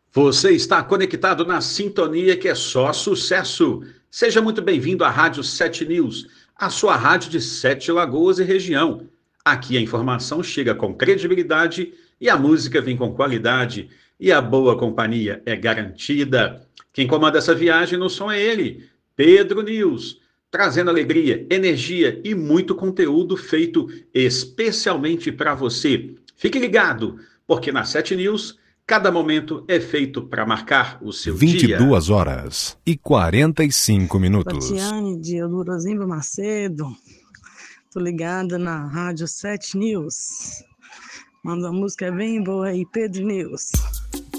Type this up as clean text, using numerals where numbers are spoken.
Você está conectado na sintonia que é só sucesso. Seja muito bem-vindo à Rádio 7 News, a sua rádio de Sete Lagoas e região. Aqui a informação chega com credibilidade e a música vem com qualidade e a boa companhia é garantida. Quem comanda essa viagem no som é ele, Pedro News, trazendo alegria, energia e muito conteúdo feito especialmente para você. Fique ligado, porque na 7 News cada momento é feito para marcar o seu dia. 22h45. Tatiane de Elurozimba Macedo, tô ligada na Rádio 7 News. Manda uma música bem boa aí, Pedro News.